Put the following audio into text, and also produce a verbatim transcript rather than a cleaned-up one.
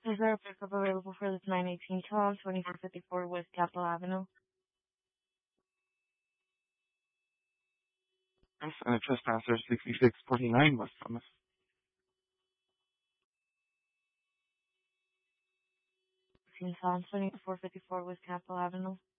Is there a pickup available for this nine eighteen Tom, twenty-four fifty-four West Capitol Avenue? Yes, and a trespasser sixty-six forty-nine West Thomas. Tom, twenty-four fifty-four West Capitol Avenue.